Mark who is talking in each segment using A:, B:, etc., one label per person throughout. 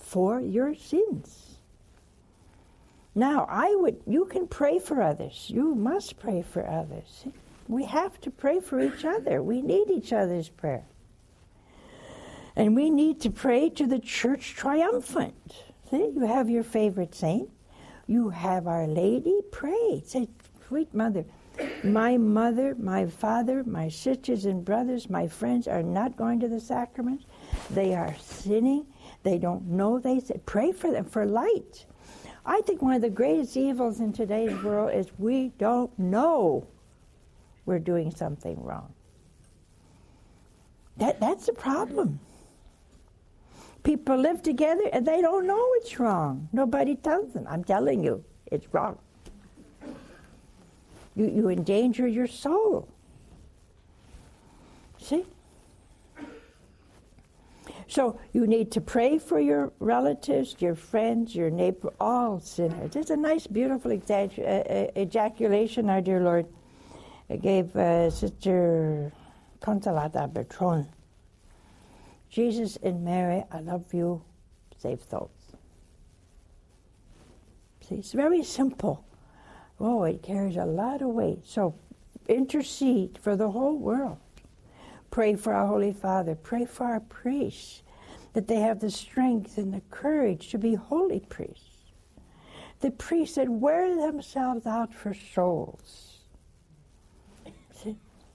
A: for your sins. Now, you can pray for others. You must pray for others. We have to pray for each other. We need each other's prayer. And we need to pray to the church triumphant. See, you have your favorite saint. You have Our Lady. Pray. Say, sweet mother, my father, my sisters and brothers, my friends are not going to the sacraments. They are sinning. They don't know. They say, pray for them for light. I think one of the greatest evils in today's world is we don't know we're doing something wrong. That's the problem. People live together and they don't know it's wrong. Nobody tells them. I'm telling you, it's wrong. You endanger your soul. See? So you need to pray for your relatives, your friends, your neighbor, all sinners. There's a nice, beautiful ejaculation our dear Lord gave Sister Consolata Bertrand. Jesus and Mary, I love you, save souls. See, it's very simple. Oh, it carries a lot of weight. So intercede for the whole world. Pray for our Holy Father. Pray for our priests, that they have the strength and the courage to be holy priests. The priests that wear themselves out for souls. See?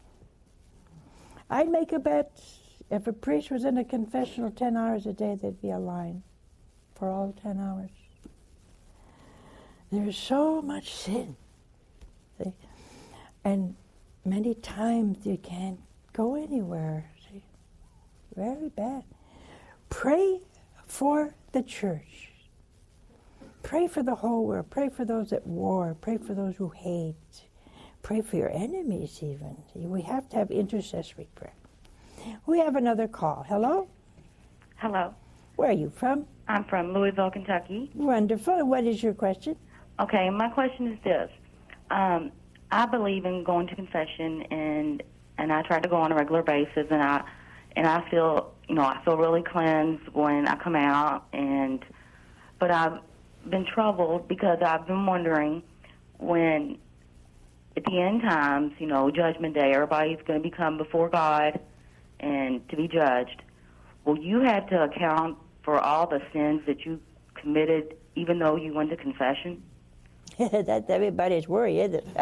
A: I'd make a bet, if a priest was in a confessional 10 hours a day, there'd be a line for all 10 hours. There's so much sin. See? And many times you can't go anywhere. See? Very bad. Pray for the church. Pray for the whole world. Pray for those at war. Pray for those who hate. Pray for your enemies even. See? We have to have intercessory prayer. We have another call. Hello?
B: Hello.
A: Where are you from?
B: I'm from Louisville, Kentucky.
A: Wonderful. What is your question?
B: Okay, my question is this. I believe in going to confession, and I try to go on a regular basis, and I feel, I feel really cleansed when I come out, but I've been troubled because I've been wondering when, at the end times, Judgment Day, everybody's going to be come before God and to be judged. Will you have to account for all the sins that you committed, even though you went to confession?
A: That's everybody's worry, isn't it?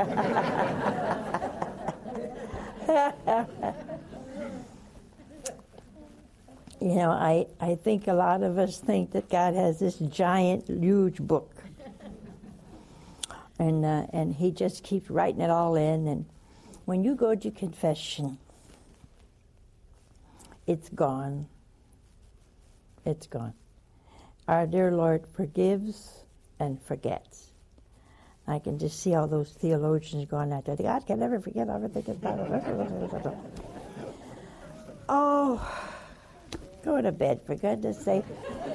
A: I think a lot of us think that God has this giant, huge book. And he just keeps writing it all in. And when you go to confession, it's gone. It's gone. Our dear Lord forgives and forgets. I can just see all those theologians going out there. God can never forget everything. Oh, go to bed, for goodness sake.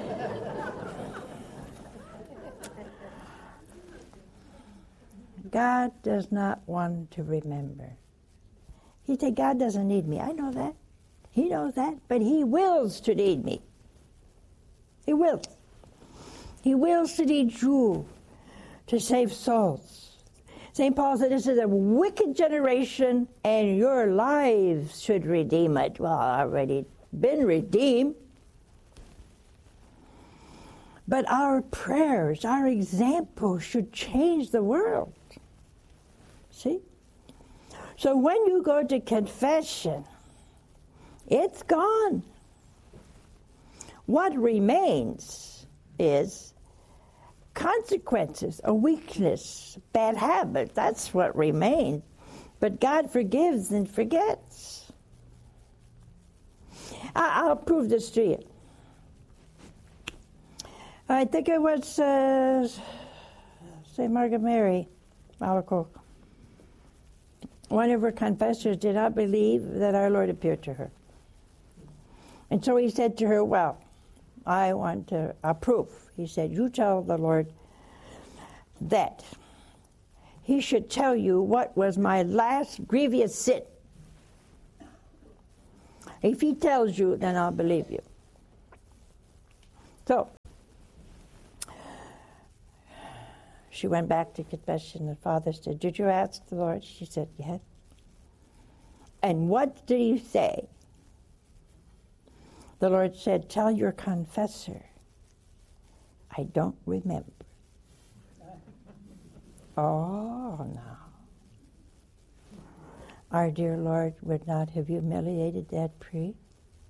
A: God does not want to remember. He said, God doesn't need me. I know that. He knows that, but he wills to need me. He wills. He wills to need you to save souls. St. Paul said, this is a wicked generation, and your lives should redeem it. Well, already been redeemed. But our prayers, our example should change the world. See? So when you go to confession, it's gone. What remains is consequences, a weakness, bad habit. That's what remains. But God forgives and forgets. I'll prove this to you. I think it was St. Margaret Mary Alacoque. One of her confessors did not believe that our Lord appeared to her. And so he said to her, well, I want a proof. He said, you tell the Lord that he should tell you what was my last grievous sin. If he tells you, then I'll believe you. So She went back to confession. The father said, "Did you ask the Lord?" She said, "Yes." "And what did he say?" The Lord said, "Tell your confessor, I don't remember." Oh, no. Our dear Lord would not have humiliated that priest.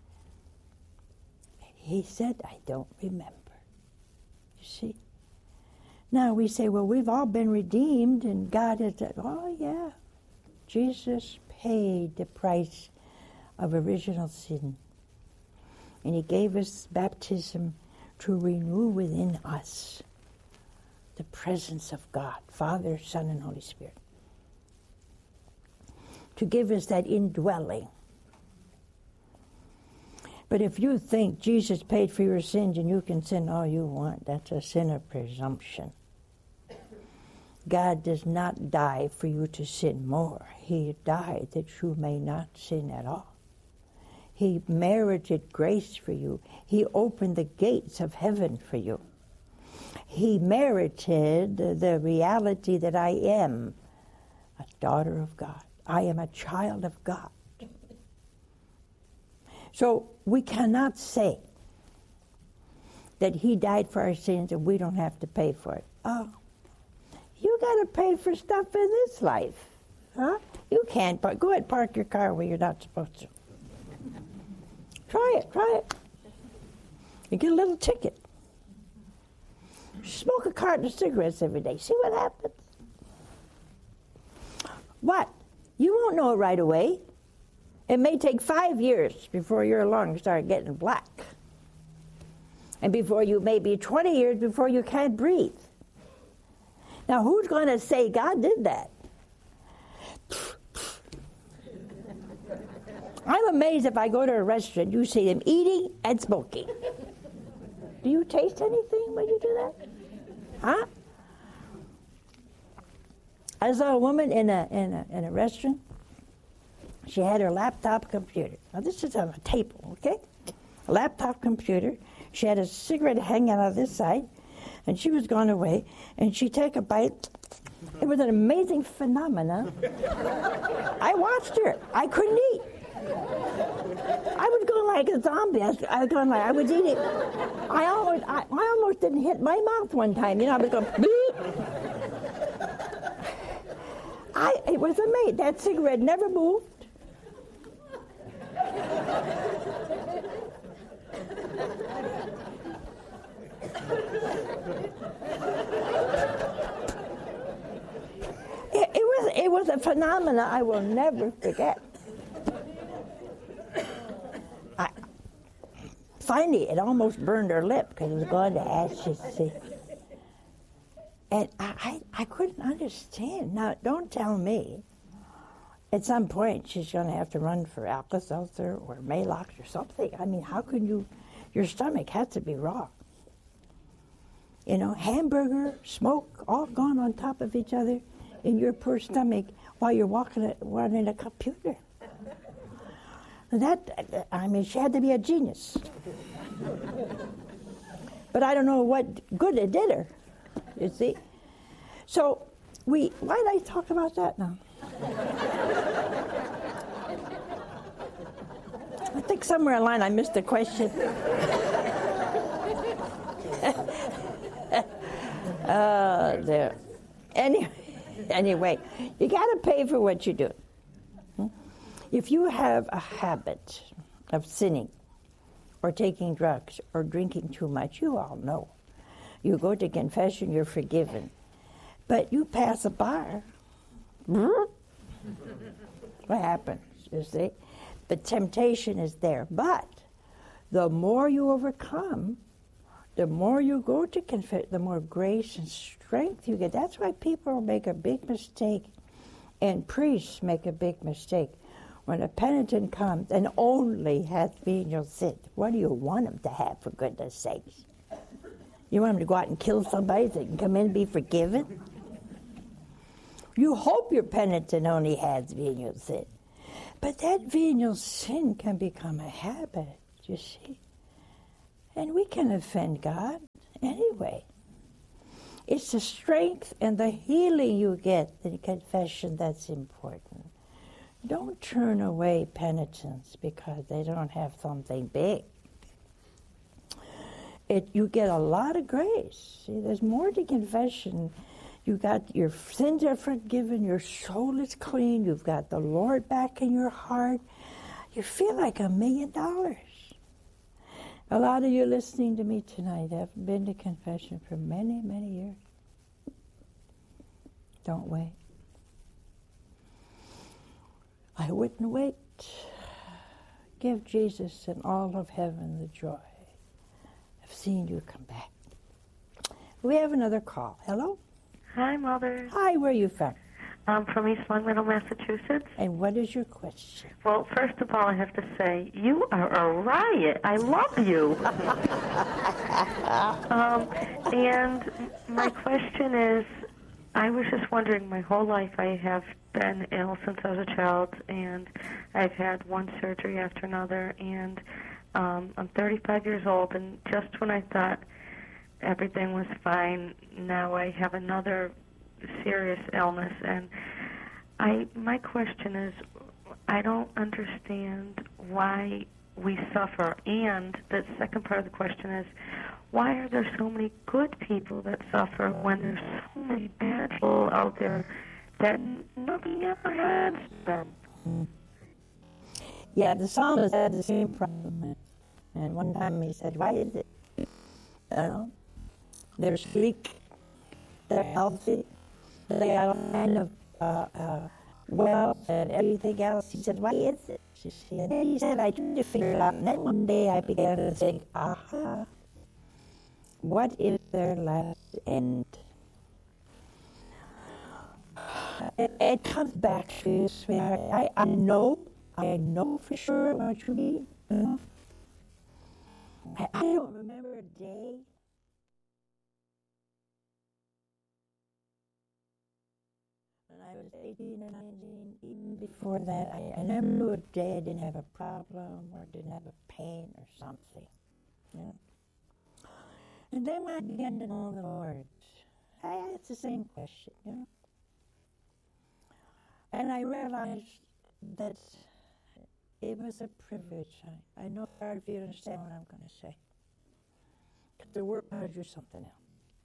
A: He said, "I don't remember." You see? Now we say, well, we've all been redeemed, and God has said, oh, yeah. Jesus paid the price of original sin. And he gave us baptism to renew within us the presence of God, Father, Son, and Holy Spirit. To give us that indwelling. But if you think Jesus paid for your sins and you can sin all you want, that's a sin of presumption. God does not die for you to sin more. He died that you may not sin at all. He merited grace for you. He opened the gates of heaven for you. He merited the reality that I am a daughter of God. I am a child of God. So we cannot say that he died for our sins and we don't have to pay for it. Oh, you got to pay for stuff in this life. Huh? You can't. Go ahead, park your car where you're not supposed to. Try it. You get a little ticket. Smoke a carton of cigarettes every day. See what happens. What? You won't know it right away. It may take 5 years before your lungs start getting black. And before you, maybe 20 years before you can't breathe. Now, who's going to say God did that? I'm amazed if I go to a restaurant, you see them eating and smoking. Do you taste anything when you do that? Huh? I saw a woman in a restaurant. She had her laptop computer. Now, this is on a table, okay? A laptop computer. She had a cigarette hanging out of this side, and she was going away, and she'd take a bite. It was an amazing phenomenon. I watched her. I couldn't eat. I was going like a zombie. I was eating. I almost didn't hit my mouth one time. I was going, bleep. It was amazing. That cigarette never moved. It was a phenomenon I will never forget. Finally, it almost burned her lip because it was going to ashes. See? And I couldn't understand. Now, don't tell me at some point she's going to have to run for Alka-Seltzer or Maalox or something. I mean, how can you? Your stomach has to be raw. Hamburger, smoke, all gone on top of each other in your poor stomach while you're running a computer. She had to be a genius. But I don't know what good it did her, you see. So, why did I talk about that now? I think somewhere in line I missed a question. There. Anyway, you got to pay for what you do. If you have a habit of sinning or taking drugs or drinking too much, you all know. You go to confession, you're forgiven. But you pass a bar. What happens, you see? The temptation is there. But the more you overcome, the more you go to confess, the more grace and strength you get. That's why people make a big mistake, and priests make a big mistake. When a penitent comes and only has venial sin, what do you want him to have, for goodness sakes? You want him to go out and kill somebody so he can come in and be forgiven? You hope your penitent only has venial sin. But that venial sin can become a habit, you see. And we can offend God anyway. It's the strength and the healing you get in confession that's important. Don't turn away penitents because they don't have something big. You get a lot of grace. See, there's more to confession. You got your sins are forgiven, your soul is clean, you've got the Lord back in your heart. You feel like $1 million. A lot of you listening to me tonight have been to confession for many, many years. Don't wait. I wouldn't wait. Give Jesus and all of heaven the joy of seeing you come back. We have another call. Hello?
C: Hi, Mother.
A: Hi, where are you from?
C: I'm from East Longmeadow, Massachusetts.
A: And what is your question?
C: Well, first of all, I have to say, you are a riot. I love you. And my question is, I was just wondering, my whole life I have been ill since I was a child, and I've had one surgery after another, and I'm 35 years old, and just when I thought everything was fine, now I have another serious illness, and my question is, I don't understand why we suffer, and the second part of the question is, why are there so many good people that suffer when there's so many bad people out there that nobody ever has them?
A: Yeah, the psalmist had the same problem, and one time he said, why is it? They're sleek, they're healthy, they have a kind of wealth and everything else. He said, why is it? And then he said, I tried to figure it out. And then one day I began to think, aha, what is their last end? It comes back to you, sweetheart. I know for sure what you mean. I don't remember a day when I was 18 or 19, even before that, I never knew a day I didn't have a problem or didn't have a pain or something. Yeah. And then when I began to know the Lord, I asked the same question, you know. And I realized that it was a privilege. I know it's hard if you understand what I'm going to say. But the word tells you something else.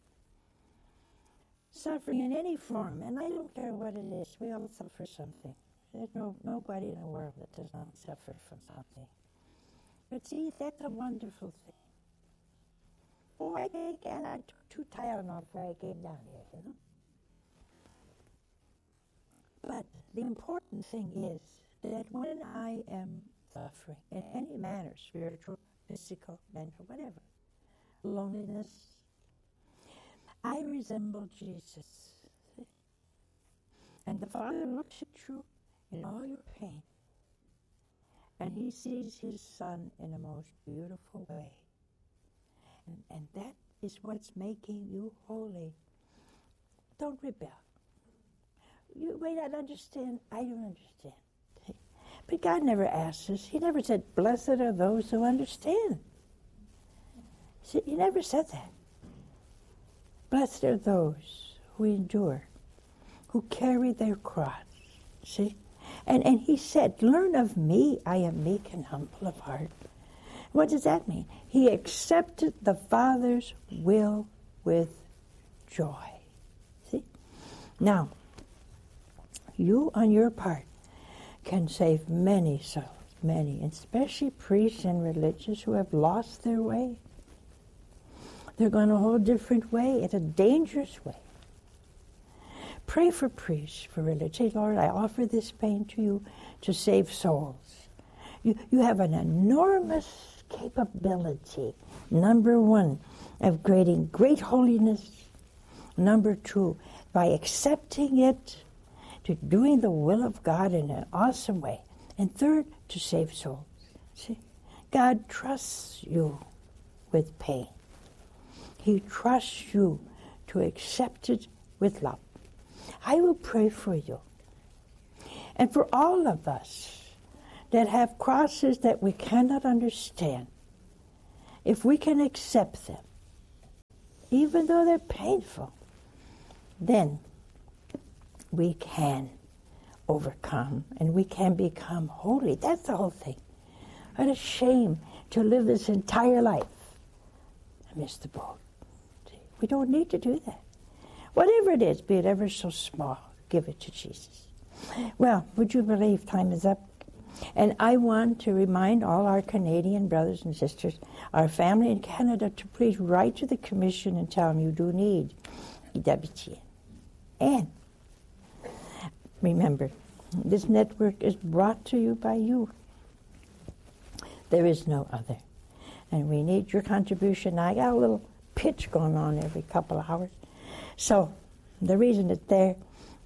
A: Suffering in any form, and I don't care what it is, we all suffer something. There's nobody in the world that does not suffer from something. But see, that's a wonderful thing. Oh, I took 2 Tylenol before I came down here, you know. But the important thing is that when I am suffering in any manner, spiritual, physical, mental, whatever, loneliness, I resemble Jesus. And the Father looks at you in all your pain, and He sees His Son in a most beautiful way. And that is what's making you holy. Don't rebel. You may not understand. I don't understand. But God never asked us. He never said, blessed are those who understand. He never said that. Blessed are those who endure, who carry their cross. See? And He said, learn of me, I am meek and humble of heart. What does that mean? He accepted the Father's will with joy. See? Now, you on your part can save many souls, many, especially priests and religious who have lost their way. They're going a whole different way, in a dangerous way. Pray for priests, for religious. Say, Lord, I offer this pain to you to save souls. You have an enormous capability, number 1, of creating great holiness. Number 2, by accepting it, to doing the will of God in an awesome way. And 3rd, to save souls. See, God trusts you with pain. He trusts you to accept it with love. I will pray for you. And for all of us that have crosses that we cannot understand, if we can accept them, even though they're painful, then we can overcome and we can become holy. That's the whole thing. What a shame to live this entire life and miss the boat. See, we don't need to do that. Whatever it is, be it ever so small, give it to Jesus. Well, would you believe time is up? And I want to remind all our Canadian brothers and sisters, our family in Canada, to please write to the Commission and tell them you do need EWTN. And remember, this network is brought to you by you. There is no other. And we need your contribution. I got a little pitch going on every couple of hours. So the reason it's there,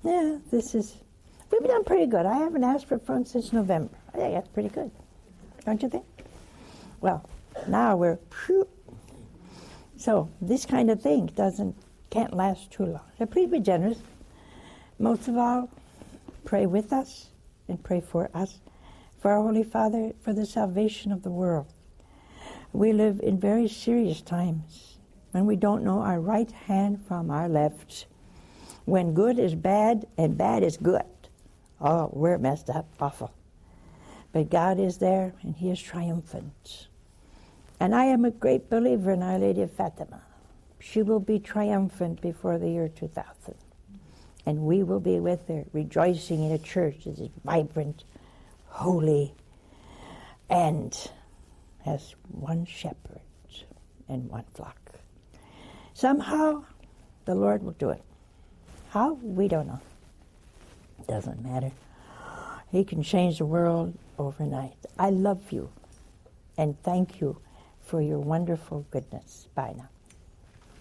A: we've done pretty good. I haven't asked for funds since November. I think that's pretty good. Don't you think? Well, now so this kind of thing can't last too long. So please be generous. Most of all, pray with us and pray for us, for our Holy Father, for the salvation of the world. We live in very serious times when we don't know our right hand from our left, when good is bad and bad is good. Oh, we're messed up, awful. But God is there and He is triumphant. And I am a great believer in Our Lady of Fatima. She will be triumphant before the year 2000. And we will be with her, rejoicing in a church that is vibrant, holy, and has one shepherd and one flock. Somehow, the Lord will do it. How? We don't know. Doesn't matter. He can change the world overnight. I love you, and thank you for your wonderful goodness. Bye now.